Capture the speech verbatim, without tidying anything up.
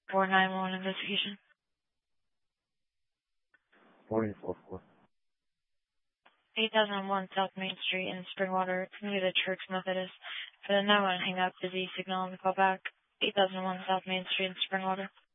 for nine one one investigation. Morning, four four. eight thousand one South Main Street in Springwater, commuted to Church Methodist. For the nine one one hang up, busy signal on the call back. eight thousand one South Main Street in Springwater.